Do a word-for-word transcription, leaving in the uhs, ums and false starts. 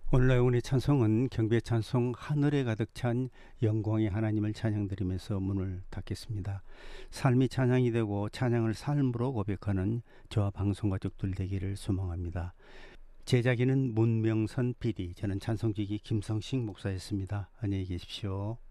오늘날 오늘의 찬송은 경배 찬송 하늘에 가득 찬 영광의 하나님을 찬양드리면서 문을 닫겠습니다. 삶이 찬양이 되고 찬양을 삶으로 고백하는 저와 방송가족들 되기를 소망합니다. 제작인은 문명선 피디, 저는 찬송지기 김성식 목사였습니다. 안녕히 계십시오.